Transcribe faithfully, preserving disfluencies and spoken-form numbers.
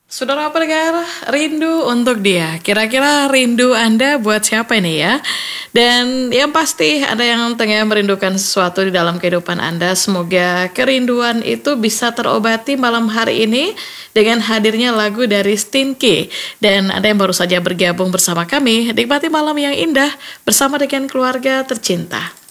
Saudara pendengar, rindu untuk dia. Kira-kira rindu Anda buat siapa ini ya? Dan yang pasti ada yang tengah merindukan sesuatu di dalam kehidupan Anda. Semoga kerinduan itu bisa terobati malam hari ini dengan hadirnya lagu dari Stinky. Dan ada yang baru saja bergabung bersama kami, nikmati malam yang indah bersama dengan keluarga tercinta.